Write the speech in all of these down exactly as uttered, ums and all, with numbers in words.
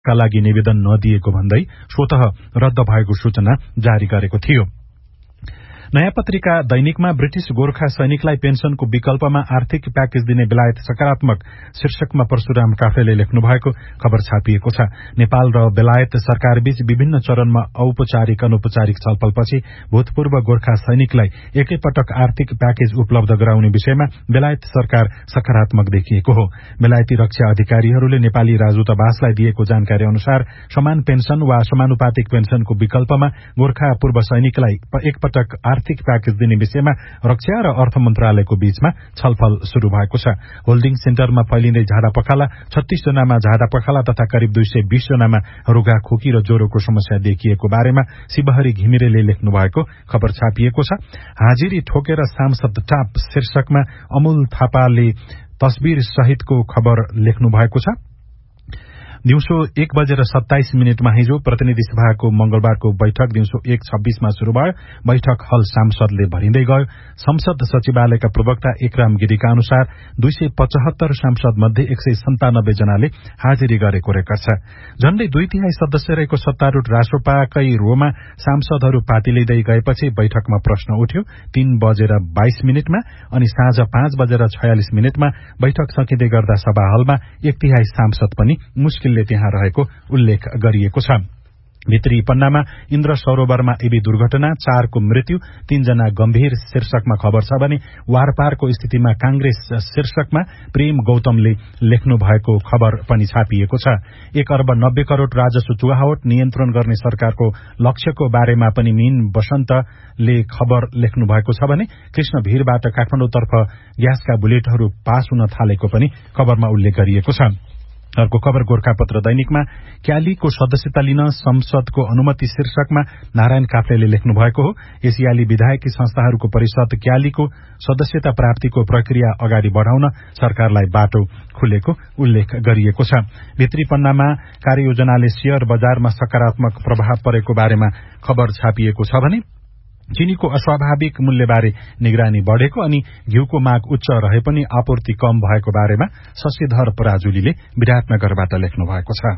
का लागि निवेदन नदिएको भन्दै स्वतः रद्द भएको सूचना जारी गरेको थियो। नयाँ पत्रिका दैनिकमा ब्रिटिश गोर्खा सैनिकलाई पेन्सनको विकल्पमा आर्थिक प्याकेज दिने बेलायत सकारात्मक शीर्षकमा परशुराम काफ्लेले लेख्नु भएको खबर छापिएको छ। नेपाल र बेलायत सरकारबीच विभिन्न चरणमा औपचारिक अनौपचारिक छलफलपछि भूतपूर्व गोर्खा सैनिकलाई एकैपटक आर्थिक प्याकेज उपलब्ध गराउने विषयमा बेलायत सरकार सकारात्मक देखिएको हो। बेलायती रक्षा अधिकारीहरूले नेपाली राजदूतावासलाई दिएको जानकारी अनुसार समान पेन्सन वा समानुपातिक पेन्सनको विकल्पमा गोर्खा पूर्व सैनिकलाई एकपटक आर्थिक प्याकेज दिने विषयमा रक्षा र अर्थ मन्त्रालयको बीचमा छलफल शुरू भएको छ। होल्डिङ सेन्टरमा फैलिँदै झाडा पखाला छत्तीस जनामा झाडा पखाला तथा करिब दुई सय बीस जनामा रुगा खोकी र ज्वरोको समस्या देखिएको बारेमा शिवहरी घिमिरेले लेख्नु भएको खबर छापिएको छ। हाजिरी ठोकेर सांसद टाप शीर्षकमा अमूल थापाले तस्बिर सहितको खबर लेख्नु भएको छ। दिउँसो एक बजेर सत्ताइस मिनटमा हिजो प्रतिनिधि सभाको मंगलबारको बैठक दिउँसो एक छब्बीसमा शुरू भयो। बैठक हल सांसदले भरिँदै गयो। संसद सचिवालयका प्रवक्ता एकराम गिरीका अनुसार दुई सय पचहत्तर सांसद मध्ये एक सय सन्तानब्बे जनाले हाजिरी गरेको रेकर्ड छ। झण्डै दुई तिहाई सदस्य रहेको सत्तारूढ़ रासोपाकै रोमा सांसदहरू पाती लिँदै गएपछि बैठकमा प्रश्न उठ्यो। तीन बजेर बाइस मिनटमा अनि साँझ पाँच बजेर छयालिस मिनटमा बैठक सकिँदै गर्दा सभा हलमा एक तिहाई सांसद पनि मुस्किल त्यहाँ रहेको उल्लेख गरिएको छ। भित्री पन्नामा इन्द्र सरोवरमा एबी दुर्घटना चारको मृत्यु तीनजना गम्भीर शीर्षकमा खबर छ भने वारपारको स्थितिमा कांग्रेस शीर्षकमा प्रेम गौतमले लेख्नु भएको खबर पनि छापिएको छ। एक अर्ब नब्बे करोड़ राजस्व चुहावट नियन्त्रण गर्ने सरकारको लक्ष्यको बारेमा पनि मीन बसन्तले खबर लेख्नु भएको छ भने कृष्ण भीरबाट काठमाडौँतर्फ ग्यासका बुलेटहरू पास हुन थालेको पनि खबरमा उल्लेख गरिएको छ। अर्को खबर गोरखापत्र दैनिकमा क्यालीको सदस्यता लिन संसदको अनुमति शीर्षकमा नारायण काफ्लेले लेख्नु भएको हो। एसियाली विधायकी संस्थाहरूको परिषद क्यालीको सदस्यता प्राप्तिको प्रक्रिया अगाडि बढ़ाउन सरकारलाई बाटो खुलेको उल्लेख गरिएको छ। भित्री पन्नामा कार्ययोजनाले शेयर बजारमा सकारात्मक प्रभाव परेको बारेमा खबर छापिएको छ भने चीनीको अस्वाभाविक मूल्यबारे निगरानी बढ़ेको अनि घिउको माग उच्च रहे पनि आपूर्ति कम भएको बारेमा शशिधर पराजुलीले विराटनगरबाट लेख्नु भएको छ।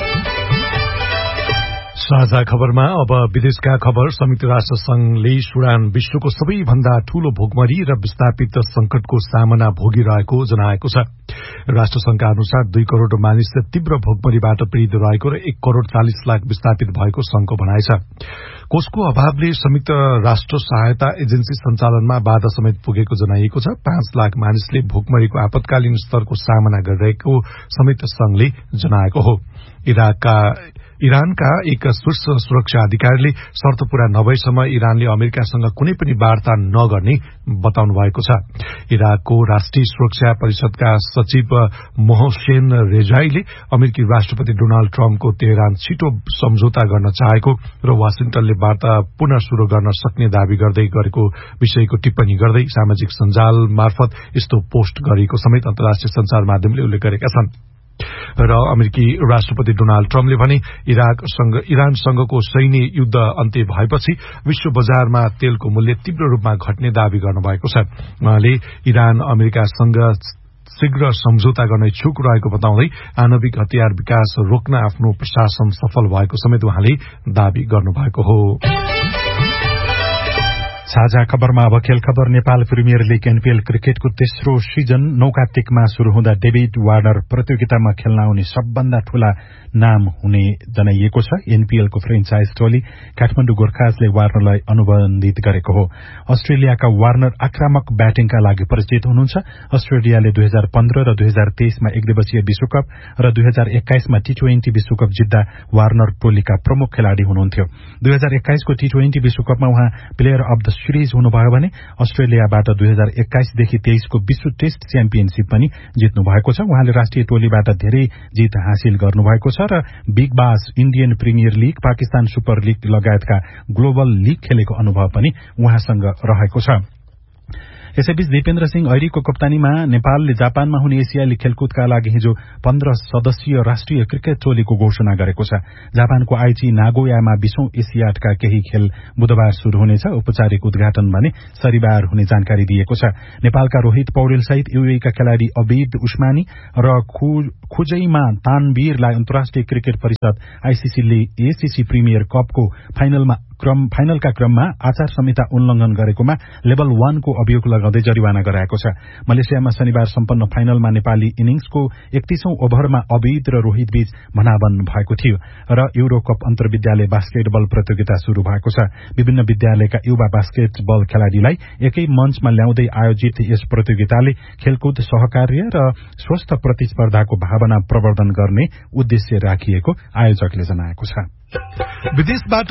साझा खबरमा अब विदेशका खबर। संयुक्त राष्ट्र संघले सुडान विश्वको सबैभन्दा ठूलो भोकमरी र विस्थापित संकटको सामना भोगिरहेको जनाएको छ। राष्ट्र संघका अनुसार दुई करोड़ मानिस तीव्र भोकमरीबाट पीड़ित रहेको र एक करोड़ चालिस लाख विस्थापित भएको संघको भनाइ छ। कोषको अभावले संयुक्त राष्ट्र सहायता एजेन्सी सञ्चालनमा बाधा समेत पुगेको जनाइएको छ। पाँच लाख मानिसले भोकमरीको आपतकालीन स्तरको सामना गरिरहेको समेत संघले जनाएको हो। इराकका इरानका एक शीर्ष सुरक्षा अधिकारीले शर्त पूरा नभएसम्म इरानले अमेरिकासँग कुनै पनि वार्ता नगर्ने बताउनु भएको छ। इराकको राष्ट्रिय सुरक्षा परिषदका सचिव मोहसेन रेजाईले अमेरिकी राष्ट्रपति डोनाल्ड ट्रम्पको तेहरान छिटो सम्झौता गर्न चाहेको र वाशिंटनले वार्ता पुनः शुरू गर्न सक्ने दावी गर्दै गरेको विषयको टिप्पणी गर्दै सामाजिक सञ्जाल मार्फत यस्तो पोस्ट गरेको समेत अन्तर्राष्ट्रिय संचार माध्यमले उल्लेख गरेका छन्। र अमेरिकी राष्ट्रपति डोनाल्ड ट्रम्पले भने इराकसँग इरानसँगको सैन्य युद्ध अन्त्य भएपछि विश्व बजारमा तेलको मूल्य तीव्र रूपमा घट्ने दावी गर्नुभएको छ। उहाँले इरान अमेरिकासँग शीघ्र सम्झौता गर्न इच्छुक रहेको बताउँदै आणविक हतियार विकास रोक्न आफ्नो प्रशासन सफल भएको समेत उहाँले दावी गर्नुभएको हो। साझा खबरमा अब खेल खबर। नेपाल प्रिमियर लीग एनपीएल क्रिकेटको तेस्रो सिजन नौ कार्तिकमा शुरू हुँदा डेभिड वार्नर प्रतियोगितामा खेल्न आउने सबभन्दा ठूला नाम हुने जनाइएको छ। एनपीएलको फ्रेन्चाइज टोली काठमाडौँ गोर्खाजले वार्नरलाई अनुबन्धित गरेको हो। अस्ट्रेलियाका वार्नर आक्रामक ब्याटिङका लागि परिचित हुनुहुन्छ। अस्ट्रेलियाले दुई हजार पन्ध्र र दुई हजार तेइसमा एक दिवसीय विश्वकप र दुई हजार एक्काइसमा टी ट्वेन्टी विश्वकप जित्दा वार्नर टोलीका प्रमुख खेलाड़ी हुनुहुन्थ्यो। दुई हजार एक्काइसको टी ट्वेन्टी विश्वकपमा उहाँ प्लेयर अफ द सिरिज हुनुभयो भने अस्ट्रेलियाबाट दुई हजार एक्काइसदेखि तेइसको विश्व टेस्ट च्याम्पियनशीप पनि जित्नु भएको छ। उहाँले राष्ट्रिय टोलीबाट धेरै जित हासिल गर्नुभएको छ र बिग बास, Indian premier league, Pakistan super league लगायतका ग्लोबल लीग खेलेको अनुभव पनि उहाँसँग रहेको छ। यसैबीच दिपेन्द्र सिंह ऐरीको कप्तानीमा नेपालले जापानमा हुने एसियाली खेलकुदका लागि हिजो पन्ध्र सदस्यीय राष्ट्रिय क्रिकेट टोलीको घोषणा गरेको छ। जापानको आइची नागोयामा बीसौं एसियाडका केही खेल बुधबार शुरू हुनेछ। औपचारिक उद्घाटन भने शनिबार हुने जानकारी दिएको छ। नेपालका रोहित पौडेल सहित यूएईका खेलाड़ी अबिद उस्मानी र खुजैमा तानवीरलाई अन्तर्राष्ट्रिय क्रिकेट परिषद आईसीसीले एसीसी प्रिमियर कपको फाइनलमा क्रम फाइनलका क्रममा आचार संहिता उल्लंघन गरेकोमा लेभल वन को अभियोग लगाउँदै जरिवाना गराएको छ। मलेसियामा शनिबार सम्पन्न फाइनलमा नेपाली इनिङ्सको एकतीसौं ओभरमा अबिद र रोहित बीच भनाभन भएको थियो र यूरो कप अन्तर्विद्यालय बास्केटबल प्रतियोगिता शुरू भएको छ। विभिन्न विद्यालयका युवा बास्केटबल खेलाड़ीलाई एकै मञ्चमा ल्याउँदै आयोजित यस प्रतियोगिताले खेलकुद सहकार्य र स्वस्थ प्रतिस्पर्धाको भावना प्रवर्धन गर्ने उद्देश्य राखिएको आयोजकले जनाएको छ। विदेशबाट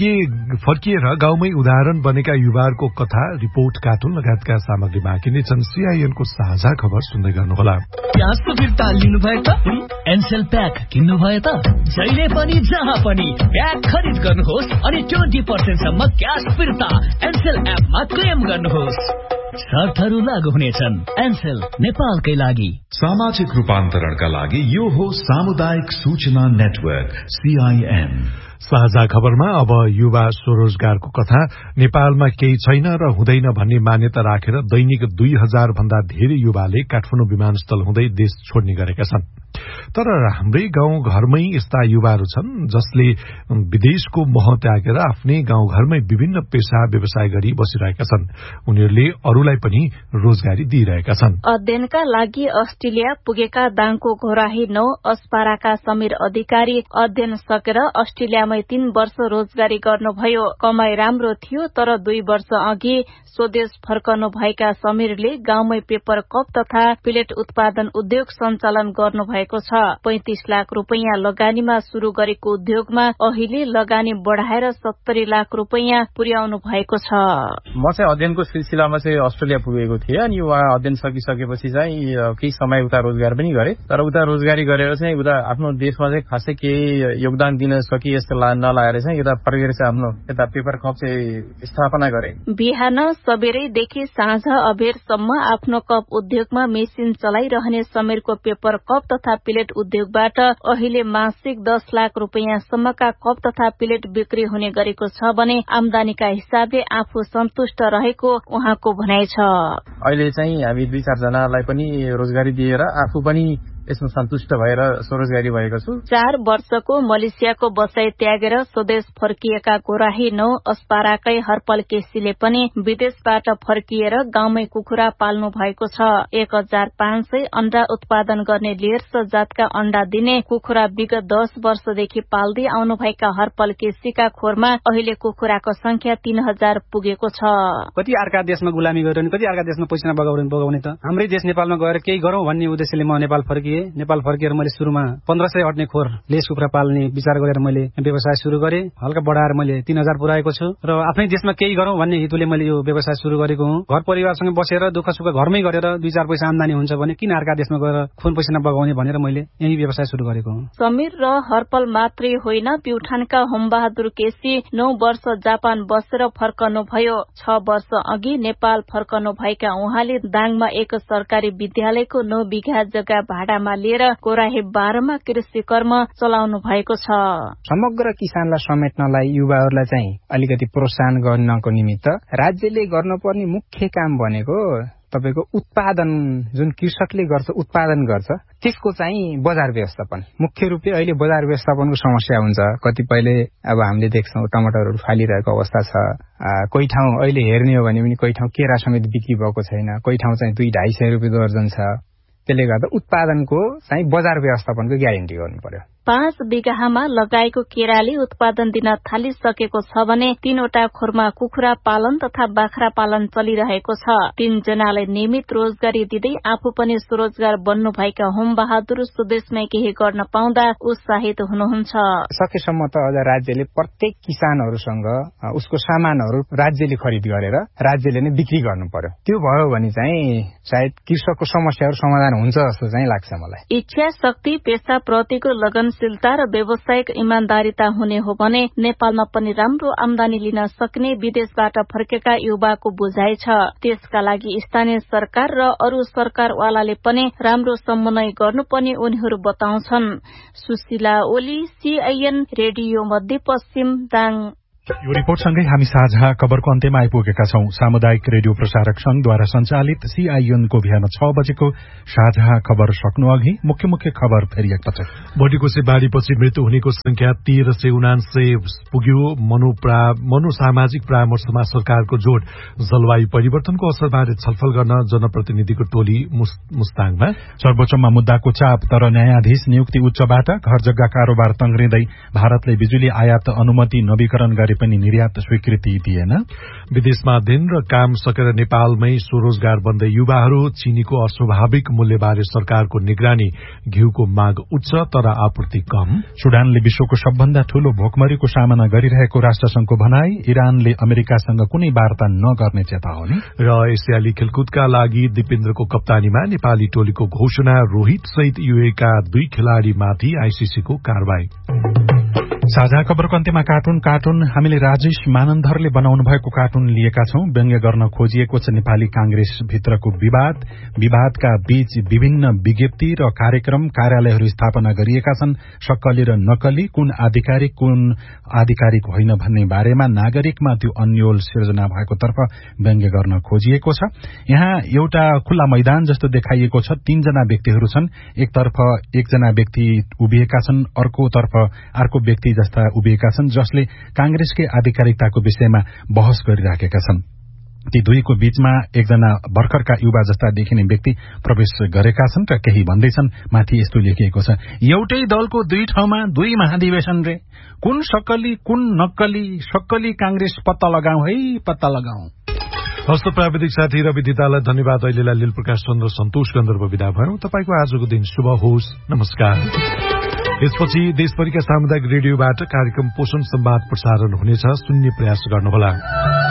फर्किएर गाउँमै उदाहरण बनेका युवाहरूको कथा, रिपोर्ट, कार्टुन लगायतका सामग्री बाँकी छन्। सीआईएनको साझा खबर सुन्दै गर्नुहोला। क्यासको फिर्ता लिनुभयो त एनसेल प्याक किन्नुभयो त जहिले पनि जहाँ पनि प्याक खरिद गर्नुहोस् अनि ट्वेन्टी पर्सेन्ट सम्म क्यास फिर्ता एनसेल एपमा क्लेम गर्नुहोस्। शर्तहरू लागू हुनेछन्। एनसेल नेपालकै लागि। सामाजिक रूपान्तरणका लागि यो हो सामुदायिक सूचना नेटवर्क सीआईएन। साझा खबरमा अब युवा स्वरोजगारको कथा। नेपालमा केही छैन र हुँदैन भन्ने मान्यता राखेर दैनिक दुई हजार भन्दा धेरै युवाले काठमाडौँ विमानस्थल हुँदै देश छोड्ने गरेका छन्। तर हाम्रै गाउँ घरमै यस्ता युवाहरू छन् जसले विदेशको मोह त्यागेर आफ्नै गाउँघरमै विभिन्न पेशा व्यवसाय गरी बसिरहेका छन्। उनीहरूले अरूलाई पनि रोजगारी दिइरहेका छन्। अध्ययनका लागि अस्ट्रेलिया पुगेका दाङको घोराही नौ अस्पाराका समीर अधिकारी अध्ययन सकेर अस्ट्रेलियामै तीन वर्ष रोजगारी गर्नुभयो। कमाई राम्रो थियो, तर दुई वर्ष अघि स्वदेश फर्कनु भएका समीरले गाउँमै पेपर कप तथा प्लेट उत्पादन उद्योग सञ्चालन गर्नु भएको छ। पैंतिस लाख रुपैयाँ लगानीमा शुरू गरेको उद्योगमा अहिले लगानी बढ़ाएर सत्तरी लाख रुपैयाँ पुर्याउनु भएको छ। म चाहिँ अध्ययनको सिलसिलामा चाहिँ अस्ट्रेलिया पुगेको थिएँ अनि उहाँ अध्ययन सकिसकेपछि चाहिँ केही समय उता रोजगार पनि गरे। तर उता रोजगारी गरेर चाहिँ उता आफ्नो देशमा चाहिँ खासै केही योगदान दिन सकि यस्तो नलाएर चाहिँ यता फर्केर चाहिँ आफ्नो यता पेपर कप चाहिँ स्थापना गरे। बिहान सबेरैदेखि साँझ अबेरसम्म आफ्नो कप उद्योगमा मेसिन चलाइरहने समीरको पेपर कप तथा प्लेट उद्योगबाट अहिले मासिक दस लाख रुपैयाँसम्मका कप तथा प्लेट बिक्री हुने गरेको छ भने आमदानीका हिसाबले आफू सन्तुष्ट रहेको उहाँको भनाइ छ। अहिले चाहिँ हामी दुई चार जनालाई पनि रोजगारी दिएर आफू पनि यसमा सन्तुष्ट भएर स्वरोजगारी भएको छु। चार वर्षको मलेसियाको बसाई त्यागेर स्वदेश फर्किएका गोराही नौ अस्पाराकै हरपल केसीले पनि विदेशबाट फर्किएर गाउँमै कुखुरा पाल्नु भएको छ। एक हजार पाँच सय अण्डा उत्पादन गर्ने लेयर्स जातका अण्डा दिने कुखुरा विगत दस वर्षदेखि पाल्दै आउनु भएका हरपल केसीका खोरमा अहिले कुखुराको संख्या तीन हजार पुगेको छ। कति अर्का देशमा गुलामी गरेर कति अर्का देशमा पैसा बगाउने बगाउने त हाम्रै देश नेपालमा गएर केही गरौं भन्ने उद्देश्यले म नेपाल फर्किए। नेपाल फर्किएर मैले सुरुमा पन्ध्र सय अट्ने खोर लेस कुखुरा पाल्ने विचार गरेर मैले व्यवसाय शुरू गरेँ। हल्का बढाएर मैले तीन हजार पुर्याएको छु र आफ्नै देशमा केही गरौं भन्ने हेतुले मैले यो व्यवसाय शुरू गरेको हुँ। घर परिवारसँग बसेर दुःख सुख घरमै गरेर दुई चार पैसा आमदानी हुन्छ भने किन अर्का देशमा गएर खुन पैसा बगाउने भनेर मैले यही व्यवसाय शुरू गरेको हुँ। समीर र हरपल मात्रै होइन, प्युठानका होमबहादुर केसी नौ वर्ष जापान बसेर फर्कनु भयो। छ वर्ष अघि नेपाल फर्कनु भएका उहाँले दाङमा एक सरकारी विद्यालयको नौ बिघा जग्गा भाडा लिएर कोराही बाह्रमा कृषि कर्म चलाउनु भएको छ। समग्र किसानलाई समेट्नलाई युवाहरूलाई चाहिँ अलिकति प्रोत्साहन गर्नको निमित्त राज्यले गर्नुपर्ने मुख्य काम भनेको तपाईको उत्पादन, जुन कृषकले गर्छ उत्पादन गर्छ त्यसको चाहिँ बजार व्यवस्थापन। मुख्य रूपले अहिले बजार व्यवस्थापनको समस्या हुन्छ। कतिपयले अब हामीले देख्छौं टमाटरहरू फालिरहेको अवस्था छ। कोही ठाउँ अहिले हेर्ने हो भने पनि कोही ठाउँ केरा समेत बिक्री भएको छैन, कोही ठाउँ चाहिँ दुई ढाई सय रुपियाँ दर्जन छ। त्यसले गर्दा उत्पादनको चाहिँ बजार व्यवस्थापनको ग्यारेन्टी गर्नु पर्यो। पाँच बिघामा लगाएको केराले उत्पादन दिन थालिसकेको छ भने तीनवटा खोरमा कुखुरा पालन तथा बाख्रा पालन चलिरहेको छ। तीनजनालाई नियमित रोजगारी दिँदै आफू पनि स्वरोजगार बन्नु भएका होम बहादुर स्वदेशमै केही गर्न पाउँदा उत्साहित हुनुहुन्छ। सकेसम्म त अझ राज्यले प्रत्येक किसानहरूसँग उसको सामानहरू राज्यले खरिद गरेर राज्यले नै बिक्री गर्नु पर्यो। त्यो भयो भने चाहिँ सायद कृषकको समस्याहरू समाधान हुन्छ जस्तो चाहिँ लाग्छ मलाई। इच्छा शक्ति, पेशा प्रतिको लगन सृजनशीलता र व्यावसायिक इमान्दारिता हुने हो भने नेपालमा पनि राम्रो आमदानी लिन सक्ने विदेशबाट फर्केका युवाको बुझाइ छ। त्यसका लागि स्थानीय सरकार र अरू सरकारवालाले पनि राम्रो समन्वय गर्नुपर्ने उनीहरू बताउँछन्। सुशीला ओली, सीआईएन रेडियो मध्यपश्चिम, दाङ। यो रिपोर्टसँगै हामी साझा खबरको अन्त्यमा आइपुगेका छौं। सामुदायिक रेडियो प्रसारक संघद्वारा संचालित सीआईएनको बिहान छ बजेको साझा खबर सक्नु अघि मुख्य मुख्य खबर फेरि एकपटक। बढीकोसे बाढ़ीपछि मृत्यु हुनेको संख्या तेह्र सय उनान्सय पुग्यो। मनोसामाजिक परामर्शमा सरकारको जोड। जलवायु परिवर्तनको असरबारे छलफल गर्न जनप्रतिनिधिको टोली मुस्ताङमा। सर्वोच्चमा मुद्दाको चाप, तर न्यायाधीश नियुक्ति उच्चबाट। घर जग्गा कारोबार तंग्रिँदै भारतले बिजुली आयात अनुमति नवीकरण गरे पनि निर्यात स्वीकृति दिएन। विदेशमा अध्ययन र काम सकेर नेपालमै स्वरोजगार बन्दै युवाहरू। चीनीको अस्वाभाविक मूल्यबारे सरकारको निगरानी। घिउको माग उच्च तर आपूर्ति कम। सुडानले विश्वको सबभन्दा ठूलो भोकमरीको सामना गरिरहेको राष्ट्रसंघको भनाई। इरानले अमेरिकासँग कुनै वार्ता नगर्ने चेतावनी। र एसियाली खेलकुदका लागि दिपेन्द्रको कप्तानीमा नेपाली टोलीको घोषणा। रोहित सहित युएका दुई खेलाड़ीमाथि आईसीसीको कारबाही। साझा खबरको अन्त्यमा कार्टुन कार्टुन हामीले राजेश मानन्धरले बनाउनु भएको कार्टुन लिएका छौं। व्यङ्ग्य गर्न खोजिएको छ नेपाली कांग्रेस भित्रको विवाद। विवादका बीच विभिन्न विज्ञप्ति र कार्यक्रम कार्यालयहरू स्थापना गरिएका छन्। सक्कली र नक्कली, कुन आधिकारिक कुन आधिकारिक होइन भन्ने बारेमा नागरिकमा त्यो अन्यल सिर्जना भएको तर्फ व्यङ्ग्य गर्न खोजिएको छ। यहाँ एउटा खुल्ला मैदान जस्तो देखाइएको छ। तीनजना व्यक्तिहरू छन्। एकतर्फ एकजना व्यक्ति उभिएका छन्, अर्कोतर्फ अर्को व्यक्ति जस्ता उभिएका छन् जसले कांग्रेसकै आधिकारिकताको विषयमा बहस गरिराखेका छन्। ती दुईको बीचमा एकजना भर्खरका युवा जस्ता देखिने व्यक्ति प्रवेश गरेका छन् र केही भन्दैछन्। माथि यस्तो लेखिएको छ, एउटै दलको दुई ठाउँमा दुई महाधिवेशन रे, कुन सक्कली कुन नक्कली, सक्कली कांग्रेस पत्ता लगाऊ है पत्ता लगाऊ। हस्त प्राविधिक साथी रवि दितालाई धन्यवाद। अहिलेलाई लील प्रकाश चन्द्र सन्तोष गन्धर्व विदा भयौं। तपाईको आजको दिन शुभ होस्। नमस्कार। यसपछि देशभरिका सामुदायिक रेडियोबाट कार्यक्रम पोषण संवाद प्रसारण हुनेछ। सुन्ने प्रयास गर्नुहोला।